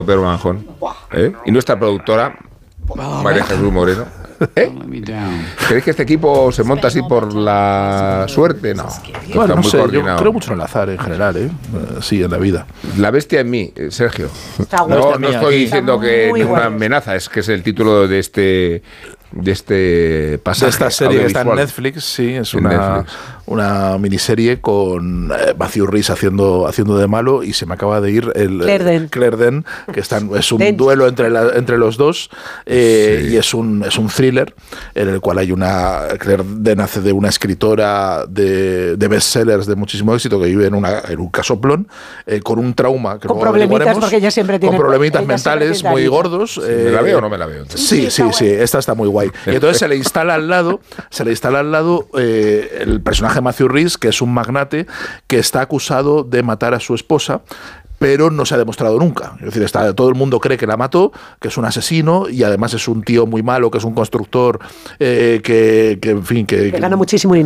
Pedro Manjón, y nuestra productora, María Jesús Moreno. ¿Creéis que este equipo se monta así por la suerte? No. Bueno, no sé, yo creo mucho en el azar en general, sí, en la vida. La bestia en mí, Sergio. No estoy diciendo que ninguna amenaza, es que es el título de este pasaje. De esta serie que está en Netflix, sí, es una miniserie con Matthew Rhys haciendo de malo, y se me acaba de ir el Claire Danes, que es un duelo entre los dos, y es un thriller en el cual hay Claire Danes hace de una escritora de bestsellers de muchísimo éxito que vive en un casoplón con un trauma que con problemitas, porque ella siempre tiene con problemitas mentales muy gordos. ¿Me la veo o no me la veo? Sí, esta está muy guay. Y entonces se le instala al lado el personaje de Matthew Rhys, que es un magnate que está acusado de matar a su esposa, pero no se ha demostrado nunca. Es decir, todo el mundo cree que la mató, que es un asesino, y además es un tío muy malo, que es un constructor que gana muchísimo dinero.